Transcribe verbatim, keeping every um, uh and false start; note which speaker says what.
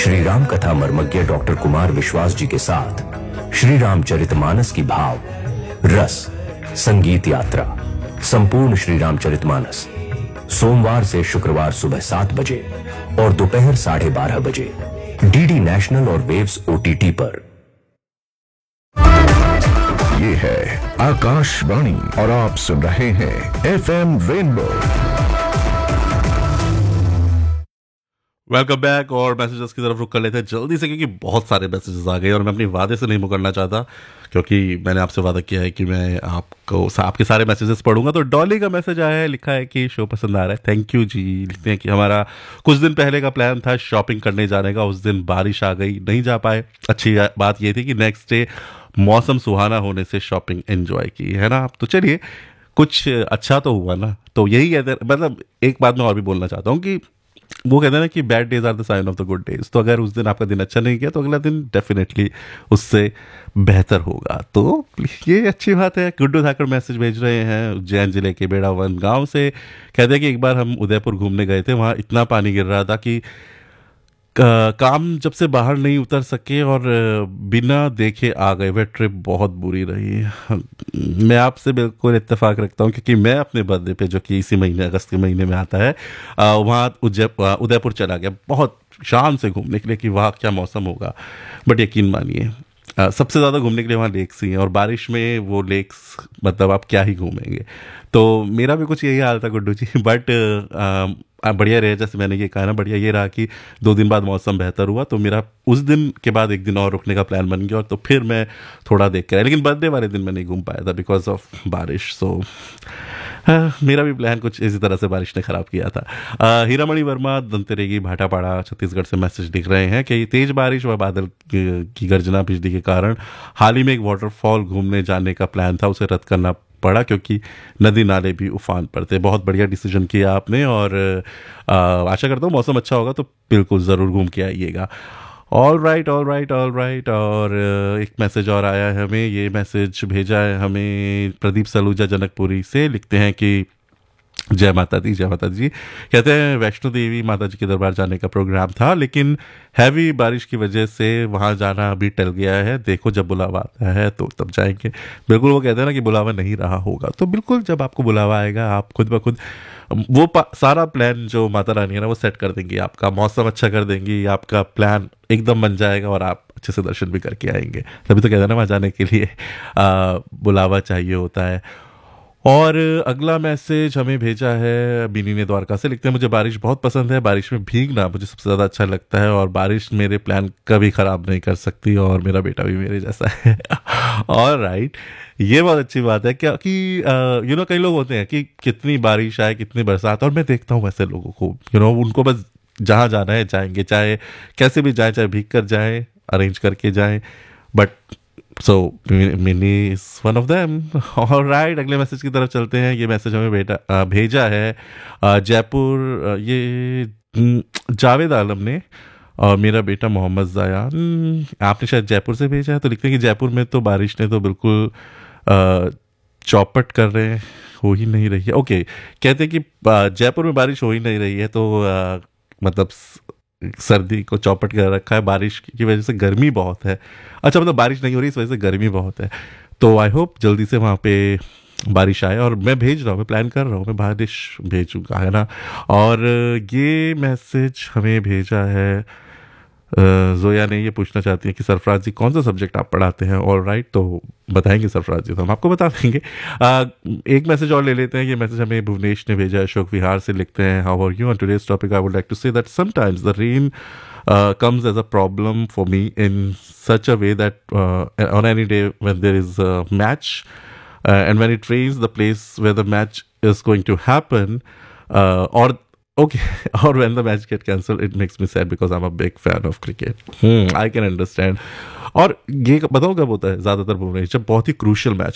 Speaker 1: श्री राम कथा मर्मज्ञ डॉक्टर कुमार विश्वास जी के साथ श्री रामचरितमानस की भाव रस संगीत यात्रा संपूर्ण श्री रामचरितमानस सोमवार से शुक्रवार सुबह सात बजे और दोपहर साढ़े बारह बजे डीडी नेशनल और वेव्स ओटीटी पर।
Speaker 2: ये है आकाशवाणी और आप सुन रहे हैं एफएम रेनबो।
Speaker 3: Welcome back. और मैसेजेस की तरफ रुक कर लेते हैं जल्दी से, क्योंकि बहुत सारे मैसेजेस आ गए और मैं अपनी वादे से नहीं मुकरना चाहता, क्योंकि मैंने आपसे वादा किया है कि मैं आपको आपके सारे मैसेजेस पढ़ूंगा। तो डॉली का मैसेज आया है, लिखा है कि शो पसंद आ रहा है। थैंक यू जी। लिखते हैं कि हमारा कुछ दिन पहले का प्लान था शॉपिंग करने जाने का, उस दिन बारिश आ गई, नहीं जा पाए। अच्छी बात ये थी कि नेक्स्ट डे मौसम सुहाना होने से शॉपिंग एंजॉय की, है ना। तो चलिए, कुछ अच्छा तो हुआ ना। तो यही कहते हैं, मतलब एक बात मैं और भी बोलना चाहता हूँ कि वो कहते हैं ना कि bad days are the sign of the good days. तो अगर उस दिन आपका दिन अच्छा नहीं गया तो अगला दिन डेफिनेटली उससे बेहतर होगा। तो ये अच्छी बात है। गुड्डू धाकर मैसेज भेज रहे हैं उज्जैन जिले के बेड़ावन गांव से। कहते हैं कि एक बार हम उदयपुर घूमने गए थे, वहाँ इतना पानी गिर रहा था कि काम जब से बाहर नहीं उतर सके और बिना देखे आ गए। वह ट्रिप बहुत बुरी रही। मैं आपसे बिल्कुल इत्तेफाक रखता हूँ, क्योंकि मैं अपने बर्थडे पे, जो कि इसी महीने अगस्त के महीने में आता है, वहाँ उदयपुर चला गया बहुत शान से घूमने के लिए कि वहाँ क्या मौसम होगा। बट यकीन मानिए, सबसे ज़्यादा घूमने के लिए वहाँ लेक्स ही हैं, और बारिश में वो लेक्स मतलब आप क्या ही घूमेंगे। तो मेरा भी कुछ यही हाल था गुड्डू जी। बट बढ़िया रहे, जैसे मैंने ये कहा ना, बढ़िया ये रहा कि दो दिन बाद मौसम बेहतर हुआ, तो मेरा उस दिन के बाद एक दिन और रुकने का प्लान बन गया, और तो फिर मैं थोड़ा देख कर आया। लेकिन बर्थडे वाले दिन मैं नहीं घूम पाया था बिकॉज ऑफ बारिश। सो हाँ, मेरा भी प्लान कुछ इसी तरह से बारिश ने ख़राब किया था। आ, हीरामणि वर्मा दंतेरेगी भाटापाड़ा छत्तीसगढ़ से मैसेज लिख रहे हैं कि तेज़ बारिश व बादल की गर्जना बिजली के कारण हाल ही में एक वाटरफॉल घूमने जाने का प्लान था, उसे रद्द करना पड़ा क्योंकि नदी नाले भी उफान पर थे। बहुत बढ़िया डिसीजन किया आपने, और आ, आशा करता हूँ मौसम अच्छा होगा तो बिल्कुल ज़रूर घूम के आइएगा। All right all right all right. और एक मैसेज और आया है हमें। ये मैसेज भेजा है हमें प्रदीप सलूजा जनकपुरी से। लिखते हैं कि जय माता दी, जय माता जी। कहते हैं वैष्णो देवी माता जी के दरबार जाने का प्रोग्राम था, लेकिन हैवी बारिश की वजह से वहाँ जाना अभी टल गया है। देखो जब बुलावा आता है तो तब जाएंगे। बिल्कुल, वो कहते हैं ना कि बुलावा नहीं रहा होगा, तो बिल्कुल जब आपको बुलावा आएगा आप खुद ब खुद वो सारा प्लान जो माता रानी है ना वो सेट कर देंगी, आपका मौसम अच्छा कर देंगी, आपका प्लान एकदम बन जाएगा और आप अच्छे से दर्शन भी करके आएंगे। तभी तो कहते हैं ना, वहाँ जाने के लिए आ, बुलावा चाहिए होता है। और अगला मैसेज हमें भेजा है बिनी ने द्वारका से। लिखते हैं मुझे बारिश बहुत पसंद है, बारिश में भीगना मुझे सबसे ज़्यादा अच्छा लगता है, और बारिश मेरे प्लान कभी ख़राब नहीं कर सकती, और मेरा बेटा भी मेरे जैसा है। और राइट, ये बहुत अच्छी बात है क्या कि यू नो कई लोग होते हैं कि कितनी बारिश आए कितनी बरसात, और मैं देखता हूँ ऐसे लोगों को, यू नो उनको बस जहाँ जाना है जाएंगे, चाहे कैसे भी जाए, चाहे भीग कर जाएँ, अरेंज करके जाएँ। But so mini is one of them. और राइट, अगले मैसेज की तरफ चलते हैं। ये मैसेज हमें बेटा आ, भेजा है आ, जयपुर, आ, ये जावेद आलम ने, और मेरा बेटा मोहम्मद ज़यान। आपने शायद जयपुर से भेजा है। तो लिखते हैं कि जयपुर में तो बारिश ने तो बिल्कुल आ, चौपट कर रहे हैं, हो ही नहीं रही है। ओके, कहते हैं कि जयपुर में बारिश हो ही नहीं रही है, तो आ, मतलब सर्दी को चौपट कर रखा है। बारिश की वजह से गर्मी बहुत है। अच्छा, मतलब बारिश नहीं हो रही, इस वजह से गर्मी बहुत है। तो आई होप जल्दी से वहाँ पे बारिश आए, और मैं भेज रहा हूँ, मैं प्लान कर रहा हूँ, मैं बारिश भेजूँगा, है ना। और ये मैसेज हमें भेजा है जोया ने। ये पूछना चाहती है कि सरफराज जी कौन सा सब्जेक्ट आप पढ़ाते हैं। ऑल राइट, तो बताएंगे सरफराज जी, तो हम आपको बता देंगे। आ, एक मैसेज और ले लेते हैं। ये मैसेज हमें भुवनेश ने भेजा है अशोक विहार से। लिखते हैं how are you, on today's topic I would like to say that sometimes the rain comes as a problem for me in such a way that uh, on any day when there is a match uh, and when it rains the place where the match is going to happen uh, or okay or when the match get cancelled, it makes me sad because I'm a big fan of cricket. hmm, I can understand. और ये बताओ कब होता है ज़्यादातर भुवनेश, जब बहुत ही crucial match